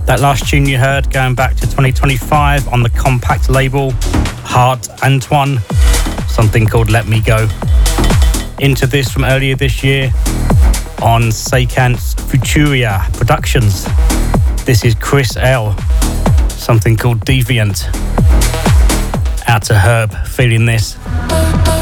That last tune you heard going back to 2025 on the Compact label, Heart Antoine, something called Let Me Go. Into this from earlier this year on Seikant's Futuria Productions. This is Chris L, something called Deviant. Out to Herb, feeling this.